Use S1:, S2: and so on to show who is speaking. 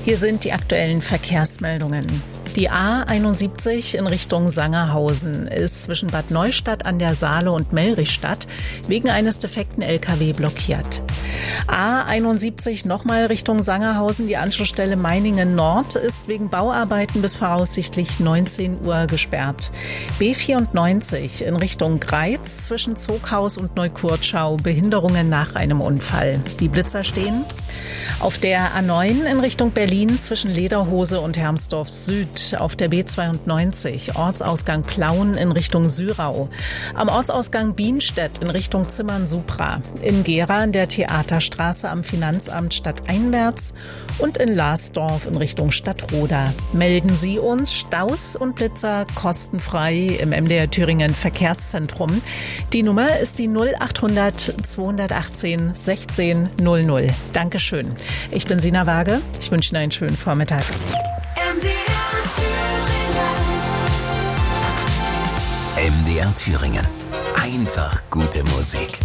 S1: Hier sind die aktuellen Verkehrsmeldungen. Die A71 in Richtung Sangerhausen ist zwischen Bad Neustadt an der Saale und Mellrichstadt wegen eines defekten LKW blockiert. A71 nochmal Richtung Sangerhausen, die Anschlussstelle Meiningen Nord ist wegen Bauarbeiten bis voraussichtlich 19 Uhr gesperrt. B94 in Richtung Greiz zwischen Zoghaus und Neukurtschau, Behinderungen nach einem Unfall. Die Blitzer stehen. Auf der A9 in Richtung Berlin zwischen Lederhose und Hermsdorf Süd. Auf der B92 Ortsausgang Plauen in Richtung Syrau. Am Ortsausgang Bienstedt in Richtung Zimmern-Supra. In Gera in der Theaterstraße am Finanzamt stadteinwärts und in Lasdorf in Richtung Stadtroda. Melden Sie uns Staus und Blitzer kostenfrei im MDR Thüringen Verkehrszentrum. Die Nummer ist die 0800 218 16 00. Dankeschön. Ich bin Sina Waage. Ich wünsche Ihnen einen schönen Vormittag.
S2: MDR Thüringen. Einfach gute Musik.